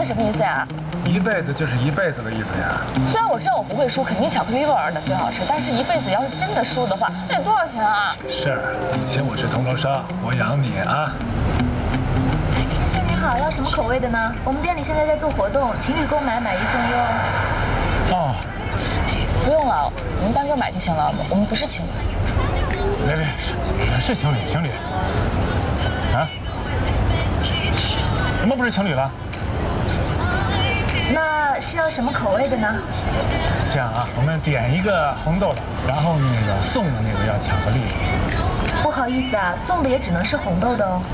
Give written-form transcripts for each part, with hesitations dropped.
子什么意思呀？ 一辈子就是一辈子的意思呀。 虽然我知道我不会输，肯定巧克力味儿的最好吃，但是一辈子要是真的输的话，那得多少钱啊？ 是，你请我吃铜锣烧，我养你啊。 亲你好，要什么口味的呢？我们店里现在在做活动，情侣购买买一送一哦。 哦， 不用了，你们单个买就行了，我们不是情侣。 别，是情侣，情侣。啊？怎么不是情侣了？ 那是要什么口味的呢？ 这样啊，我们点一个红豆的，然后那个送的那个要巧克力。 不好意思啊，送的也只能是红豆的哦。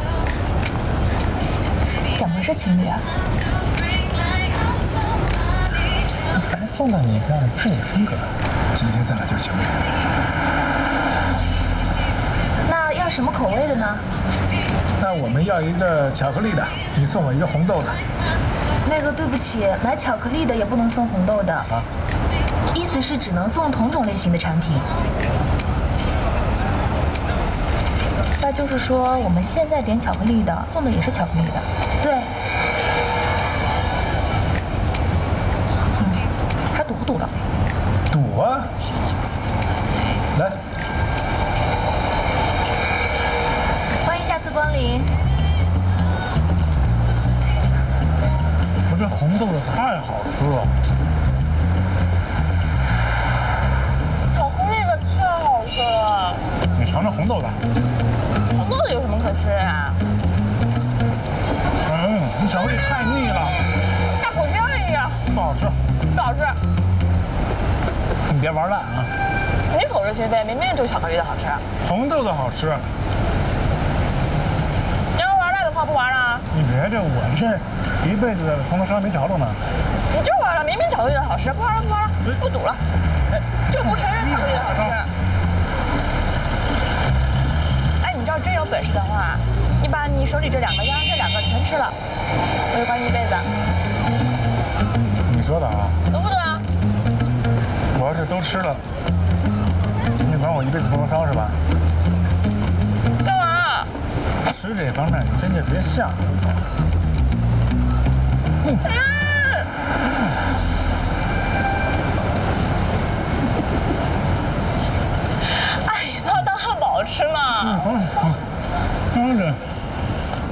怎么是情侣啊？ 白送的你看不是你风格，今天咱俩就情侣。 那要什么口味的呢？ 那我们要一个巧克力的，你送我一个红豆的。 那个对不起，买巧克力的也不能送红豆的。 啊？ 意思是只能送同种类型的产品。 那就是说我们现在点巧克力的，送的也是巧克力的。 对。 还赌不赌了？ 赌啊！来。 欢迎下次光临。 我这红豆的太好吃了。 巧克力的太好吃了。 你尝尝红豆的。 红豆的有什么可吃啊？ 你巧克力太腻了， 大口酱一样。 不好吃。 不好吃。 你别玩烂啊！ 你口是心非，明明就是巧克力的好吃。 红豆的好吃。 你要玩烂的话，不玩了。 你别这，我这一辈子的铜锣烧没着落呢。 你就玩了，明明巧克力的好吃，不玩了，不玩了，不赌了，就不承认巧克力的好吃。哎，你要真有本事的话，你把你手里这两个鸭，这两个全吃了，我就管你一辈子。 你说的啊？ 赌不赌啊？ 我要是都吃了，你管我一辈子铜锣烧是吧？ 干嘛？ 吃这方面你真就别想。 啊！